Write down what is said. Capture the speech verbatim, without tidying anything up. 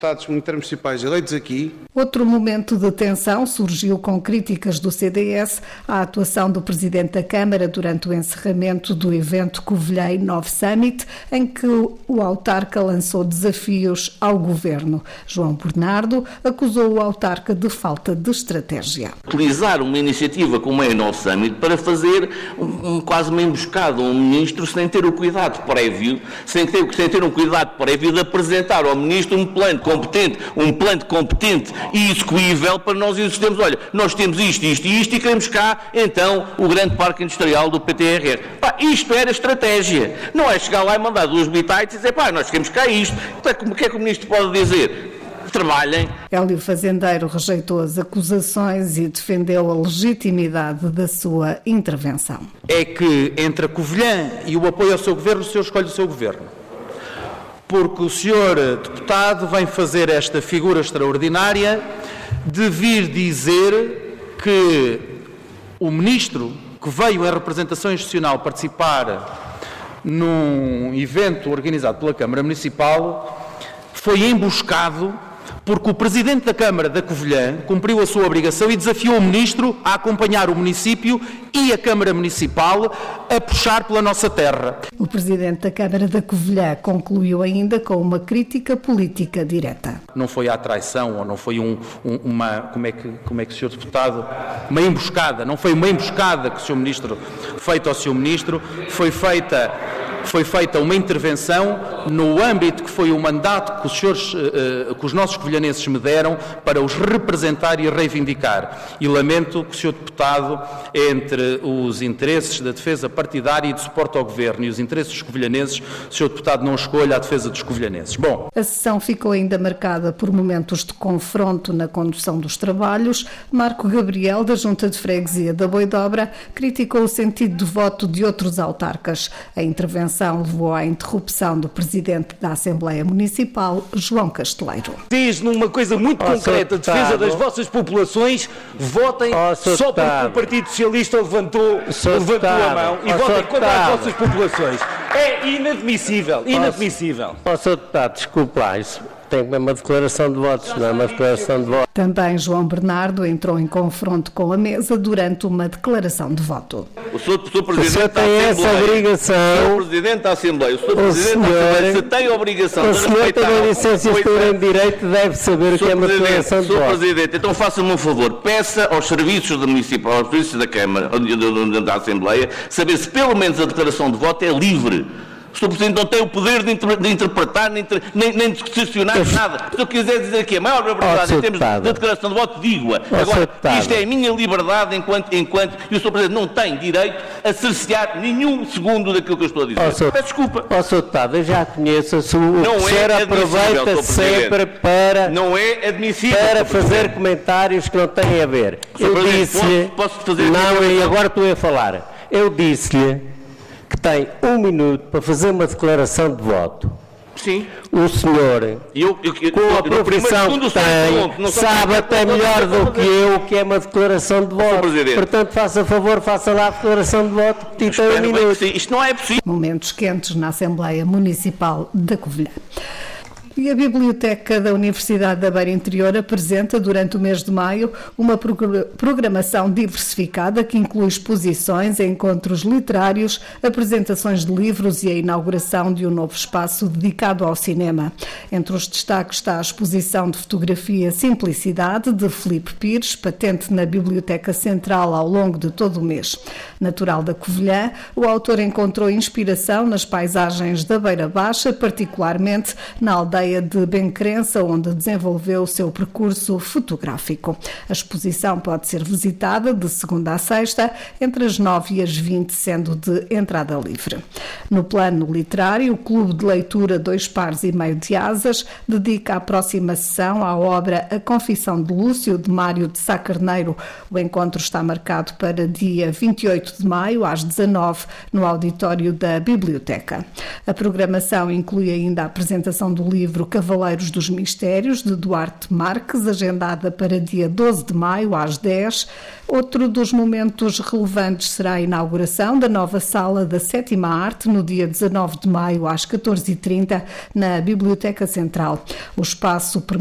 Deputados intermunicipais eleitos aqui. Outro momento de tensão surgiu com críticas do C D S à atuação do Presidente da Câmara durante o encerramento do evento Covilhã Inove Summit, em que o autarca lançou desafios ao Governo. João Bernardo acusou o autarca de falta de estratégia. Utilizar uma iniciativa como a Inove Summit para fazer um, um, quase uma emboscada a um ministro sem ter o cuidado prévio, sem ter, sem ter um cuidado prévio de apresentar ao ministro um plano competente, um plano competente e execuível para nós existirmos. Olha, nós temos isto, isto e isto e queremos cá, então, o grande parque industrial do P T R S. Pá, isto era estratégia. Não é chegar lá e mandar duas bitites e dizer, pá, nós queremos cá isto. Então, o que é que o ministro pode dizer? Trabalhem. Hélio Fazendeiro rejeitou as acusações e defendeu a legitimidade da sua intervenção. É que entre a Covilhã e o apoio ao seu governo, o senhor escolhe o seu governo. Porque o senhor deputado vem fazer esta figura extraordinária de vir dizer que o ministro que veio em representação institucional participar num evento organizado pela Câmara Municipal foi emboscado porque o Presidente da Câmara da Covilhã cumpriu a sua obrigação e desafiou o Ministro a acompanhar o município e a Câmara Municipal a puxar pela nossa terra. O Presidente da Câmara da Covilhã concluiu ainda com uma crítica política direta. Não foi a traição ou não foi um, um, uma, como é, que, como é que o senhor Deputado, uma emboscada, não foi uma emboscada que o senhor Ministro, feita ao senhor Ministro, foi feita... Foi feita uma intervenção no âmbito que foi o mandato que os, senhores, que os nossos covilhanenses me deram para os representar e reivindicar. E lamento que o senhor Deputado, entre os interesses da defesa partidária e de suporte ao Governo e os interesses dos covilhanenses, o senhor Deputado não escolha a defesa dos covilhanenses. Bom. A sessão ficou ainda marcada por momentos de confronto na condução dos trabalhos. Marco Gabriel, da Junta de Freguesia da Boidobra, criticou o sentido de voto de outros autarcas. A intervenção levou à interrupção do Presidente da Assembleia Municipal, João Casteleiro. Diz numa coisa muito oh, concreta, defesa das vossas populações, votem oh, só porque o Partido Socialista levantou, levantou a mão e oh, votem contra as vossas populações. É inadmissível, inadmissível. Ó, Sr. Deputado, desculpe lá, isso tem uma declaração de votos, não é uma declaração de votos. Também João Bernardo entrou em confronto com a mesa durante uma declaração de voto. O senhor, o senhor Presidente o senhor tem da essa obrigação. O senhor Presidente da Assembleia, o senhor o Presidente senhor, da Assembleia, se tem a obrigação o de senhor respeitar... tem a licenciatura em Direito, deve saber o que é uma declaração de voto. senhor Presidente, então faça-me um favor, peça aos serviços da municipal, aos serviços da Câmara, da Assembleia, saber se pelo menos a declaração de voto é livre. O senhor Presidente não tem o poder de, inter, de interpretar, nem, nem, nem de questionar nada. Se eu quiser dizer aqui a maior verdade oh, em termos de declaração de voto, digo-a. Oh, Agora, isto é a minha liberdade enquanto, enquanto e o senhor Presidente não tem direito a cercear nenhum segundo daquilo que eu estou a dizer. Oh, senhor, Peço desculpa. Ó, oh, senhor Deputado, eu já conheço a sua... Não o senhor é aproveita sempre para... Não é admissível. Para fazer comentários que não têm a ver. Eu disse-lhe... Posso, posso fazer não, e agora estou a falar. Eu disse-lhe que tem um minuto para fazer uma declaração de voto. Sim. O senhor, eu, eu, eu, com a profissão que tem, sabe até melhor do que eu o que é uma declaração de voto. Portanto, faça favor, faça lá a declaração de voto, que tem um minuto. Isto não é possível. Momentos quentes na Assembleia Municipal da Covilhã. E a Biblioteca da Universidade da Beira Interior apresenta, durante o mês de maio, uma programação diversificada que inclui exposições, encontros literários, apresentações de livros e a inauguração de um novo espaço dedicado ao cinema. Entre os destaques está a exposição de fotografia Simplicidade, de Filipe Pires, patente na Biblioteca Central ao longo de todo o mês. Natural da Covilhã, o autor encontrou inspiração nas paisagens da Beira Baixa, particularmente na aldeia de Bencrença, onde desenvolveu o seu percurso fotográfico. A exposição pode ser visitada de segunda a sexta, entre as nove e as vinte, sendo de entrada livre. No plano literário, o Clube de Leitura Dois Pares e Meio de Asas dedica a próxima sessão à obra A Confissão de Lúcio, de Mário de Sá Carneiro. O encontro está marcado para dia vinte e oito de maio, às dezanove, no auditório da Biblioteca. A programação inclui ainda a apresentação do livro livro Cavaleiros dos Mistérios, de Duarte Marques, agendada para dia doze de maio, às dez. Outro dos momentos relevantes será a inauguração da nova Sala da Sétima Arte, no dia dezanove de maio, às catorze e trinta, na Biblioteca Central. O espaço